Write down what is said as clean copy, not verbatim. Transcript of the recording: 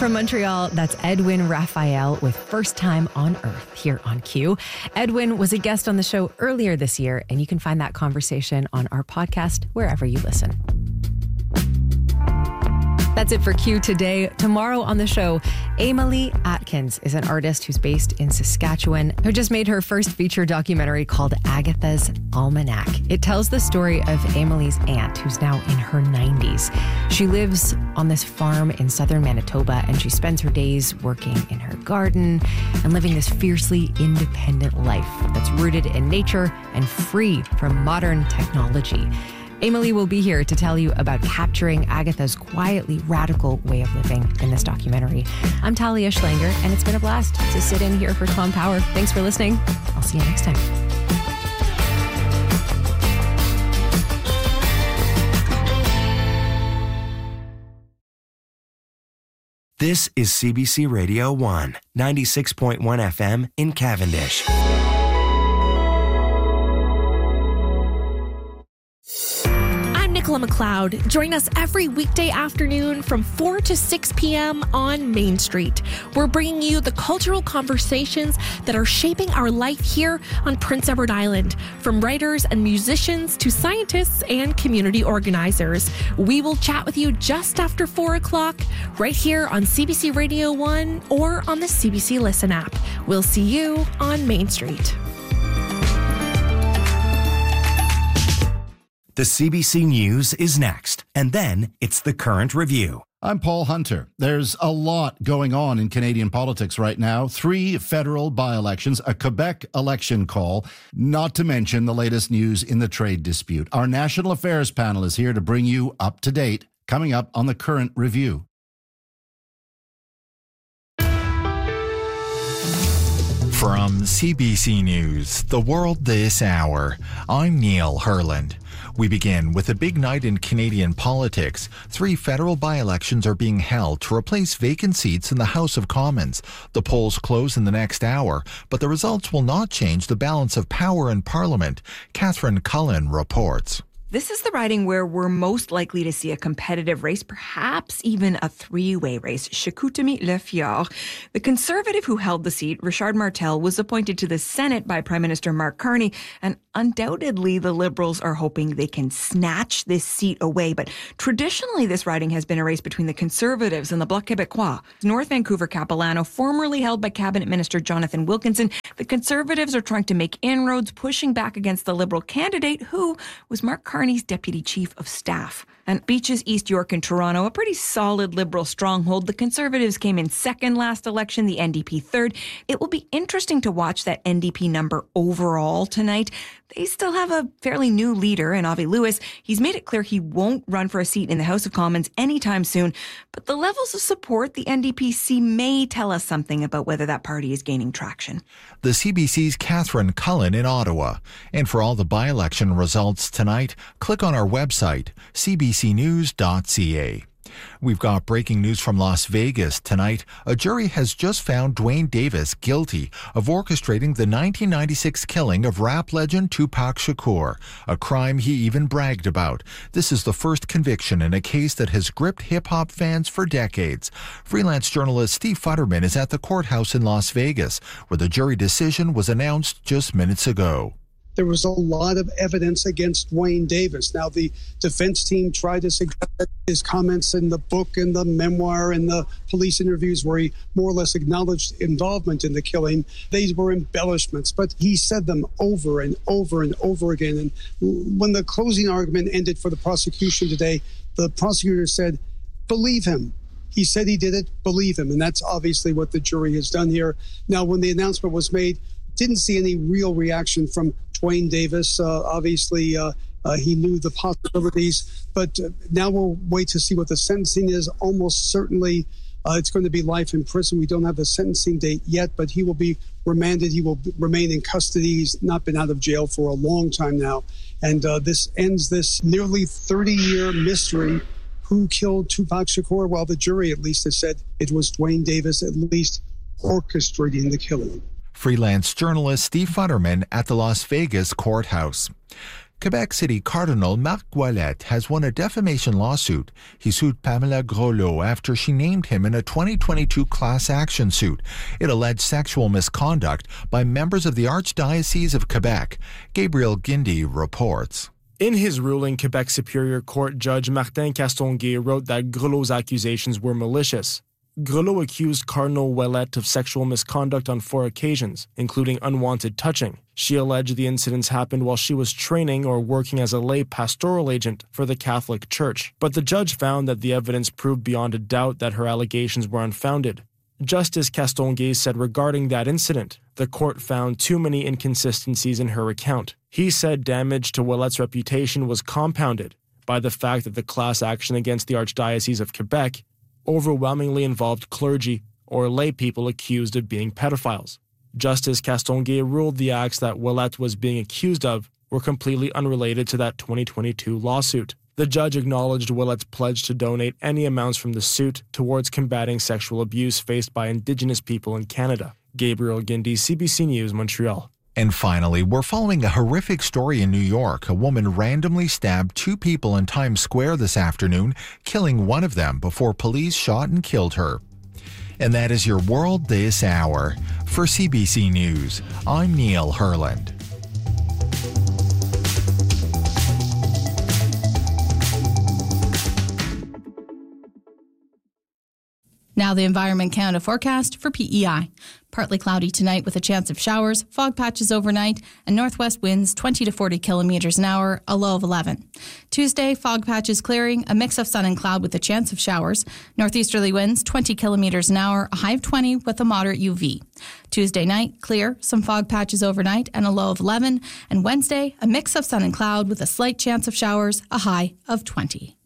From Montreal, that's Edwin Raphael with First Time on Earth here on Q. Edwin was a guest on the show earlier this year, and you can find that conversation on our podcast wherever you listen. That's it for Q today. Tomorrow on the show, Emily Atkins is an artist who's based in Saskatchewan who just made her first feature documentary called Agatha's Almanac. It tells the story of Emily's aunt, who's now in her 90s. She lives on this farm in southern Manitoba, and she spends her days working in her garden and living this fiercely independent life that's rooted in nature and free from modern technology. Emily will be here to tell you about capturing Agatha's quietly radical way of living in this documentary. I'm Talia Schlanger, and it's been a blast to sit in here for Tom Power. Thanks for listening. I'll see you next time. This is CBC Radio 1, 96.1 FM in Cavendish. Nicola McLeod. Join us every weekday afternoon from 4 to 6 p.m. on Main Street. We're bringing you the cultural conversations that are shaping our life here on Prince Edward Island, from writers and musicians to scientists and community organizers. We will chat with you just after 4 o'clock right here on CBC Radio 1 or on the CBC Listen app. We'll see you on Main Street. The CBC News is next, and then it's the Current Review. I'm Paul Hunter. There's a lot going on in Canadian politics right now. 3 federal by-elections, a Quebec election call, not to mention the latest news in the trade dispute. Our National Affairs panel is here to bring you up to date, coming up on the Current Review. From CBC News, The World This Hour, I'm Neil Herland. We begin with a big night in Canadian politics. 3 federal by-elections are being held to replace vacant seats in the House of Commons. The polls close in the next hour, but the results will not change the balance of power in Parliament. Catherine Cullen reports. This is the riding where we're most likely to see a competitive race, perhaps even a 3-way race. Chicoutimi-Le-Fjord. The Conservative who held the seat, Richard Martel, was appointed to the Senate by Prime Minister Mark Carney, and undoubtedly the Liberals are hoping they can snatch this seat away. But traditionally, this riding has been a race between the Conservatives and the Bloc Québécois. North Vancouver Capilano, formerly held by Cabinet Minister Jonathan Wilkinson, the Conservatives are trying to make inroads, pushing back against the Liberal candidate, who was Mark Carney's Deputy Chief of Staff. And Beaches, East York and Toronto, a pretty solid Liberal stronghold. The Conservatives came in second last election, the NDP third. It will be interesting to watch that NDP number overall tonight. They still have a fairly new leader in Avi Lewis. He's made it clear he won't run for a seat in the House of Commons anytime soon. But the levels of support the NDP see may tell us something about whether that party is gaining traction. The CBC's Catherine Cullen in Ottawa. And for all the by-election results tonight, click on our website, cbcnews.ca. We've got breaking news from Las Vegas tonight. A jury has just found Duane Davis guilty of orchestrating the 1996 killing of rap legend Tupac Shakur, a crime he even bragged about. This is the first conviction in a case that has gripped hip-hop fans for decades. Freelance journalist Steve Futterman is at the courthouse in Las Vegas, where the jury decision was announced just minutes ago. There was a lot of evidence against Duane Davis. Now, the defense team tried to suggest that his comments in the book and the memoir and the police interviews where he more or less acknowledged involvement in the killing, these were embellishments. But he said them over and over and over again. And when the closing argument ended for the prosecution today, the prosecutor said, believe him. He said he did it, believe him. And that's obviously what the jury has done here. Now, when the announcement was made, didn't see any real reaction from Duane Davis. Obviously, he knew the possibilities, but now we'll wait to see what the sentencing is. Almost certainly, it's going to be life in prison. We don't have the sentencing date yet, but he will be remanded. He will remain in custody. He's not been out of jail for a long time now. And this ends this nearly 30-year mystery. Who killed Tupac Shakur? Well, the jury at least has said it was Duane Davis, at least orchestrating the killing. Freelance journalist Steve Futterman at the Las Vegas courthouse. Quebec City Cardinal Marc Ouellette has won a defamation lawsuit. He sued Pamela Groslo after she named him in a 2022 class action suit. It alleged sexual misconduct by members of the Archdiocese of Quebec. Gabriel Guindy reports. In his ruling, Quebec Superior Court Judge Martin Castonguay wrote that Grelot's accusations were malicious. Grelot accused Cardinal Ouellette of sexual misconduct on 4 occasions, including unwanted touching. She alleged the incidents happened while she was training or working as a lay pastoral agent for the Catholic Church. But the judge found that the evidence proved beyond a doubt that her allegations were unfounded. Justice Castonguay said regarding that incident, the court found too many inconsistencies in her account. He said damage to Ouellette's reputation was compounded by the fact that the class action against the Archdiocese of Quebec overwhelmingly involved clergy or lay people accused of being pedophiles. Justice Castonguay ruled the acts that Ouellette was being accused of were completely unrelated to that 2022 lawsuit. The judge acknowledged Ouellette's pledge to donate any amounts from the suit towards combating sexual abuse faced by Indigenous people in Canada. Gabriel Guindy, CBC News, Montreal. And finally, we're following a horrific story in New York. A woman randomly stabbed 2 people in Times Square this afternoon, killing one of them before police shot and killed her. And that is your world this hour. For CBC News, I'm Neil Herland. Now the Environment Canada forecast for PEI. Partly cloudy tonight with a chance of showers, fog patches overnight, and northwest winds 20 to 40 kilometers an hour, a low of 11. Tuesday, fog patches clearing, a mix of sun and cloud with a chance of showers, northeasterly winds 20 kilometers an hour, a high of 20 with a moderate UV. Tuesday night, clear, some fog patches overnight, and a low of 11. And Wednesday, a mix of sun and cloud with a slight chance of showers, a high of 20.